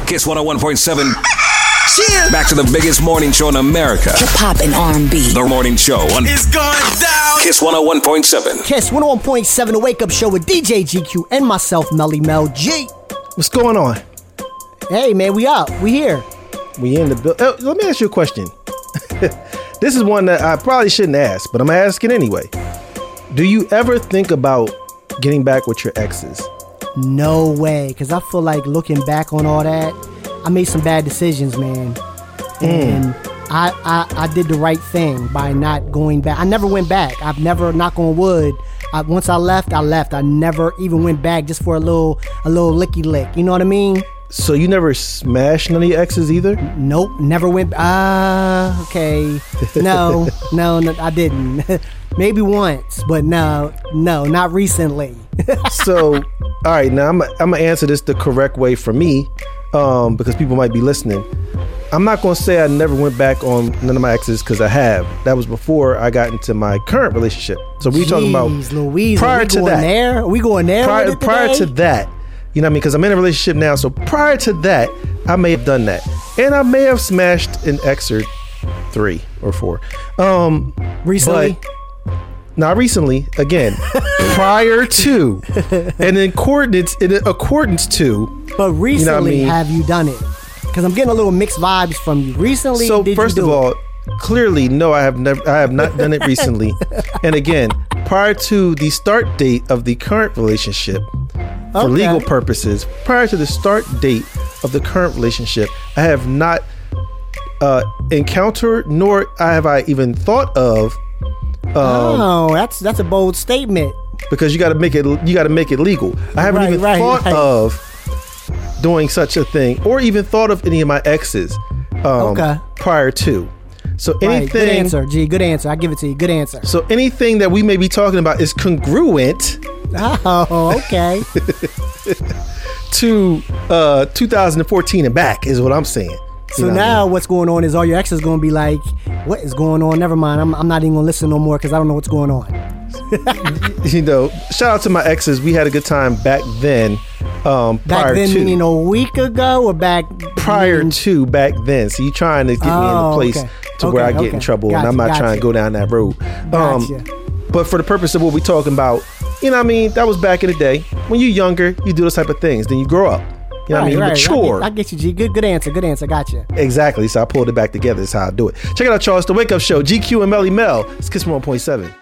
Kiss 101.7. Back to the biggest morning show in America. Hip hop and R&B. The morning show on It's going down. Kiss 101.7. Kiss 101.7, the wake up show with DJ GQ and myself, Melly Mel G. What's going on? Hey, man, we up. We here. We in the building. Let me ask you a question. This is one that I probably shouldn't ask, but I'm gonna ask it anyway. Do you ever think about getting back with your exes? No way, because I feel like looking back on all that, I made some bad decisions, man. And I did the right thing by not going back. I never went back. I've never, knock on wood, once I left. I never even went back just for a little licky lick. You know what I mean? So you never smashed none of your exes either? Nope, never went. Okay. No, I didn't. Maybe once, but no, not recently. So, all right, now I'm gonna answer this the correct way for me, because people might be listening. I'm not gonna say I never went back on none of my exes, because I have. That was before I got into my current relationship. So we talking about Louise, prior to that. Are we going there? Prior to that. You know what I mean? Because I'm in a relationship now. So prior to that, I may have done that. And I may have smashed an ex or 3 or 4. Recently? Not recently. Again, prior to. And in accordance to. But recently, you know what I mean? Have you done it? Because I'm getting a little mixed vibes from you. Recently, so did first you do of all, it? clearly, no, I have not done it recently. And again, prior to the start date of the current relationship, for legal purposes, prior to the start date of the current relationship, I have not encountered, nor have I even thought of. That's a bold statement. Because you got to make it legal. I haven't even thought of doing such a thing, or even thought of any of my exes prior to. So anything. Good answer, G. Good answer. I give it to you. Good answer. So anything that we may be talking about is congruent. Oh, okay. to 2014 and back is what I'm saying. So now what's going on is all your exes going to be like, what is going on? Never mind. I'm not even going to listen no more because I don't know what's going on. Shout out to my exes. We had a good time back then. Back then, meaning a week ago, or back to back then. So you trying to get me in a place where I get in trouble, and I'm not trying to go down that road. But for the purpose of what we're talking about, you know what I mean? That was back in the day. When you're younger, you do those type of things. Then you grow up. You know what I mean? You mature. I get you, G. Good answer. Got you. Exactly. So I pulled it back together. That's how I do it. Check it out, Charles. The Wake Up Show. GQ and Melly Mel. It's Kiss 101.7.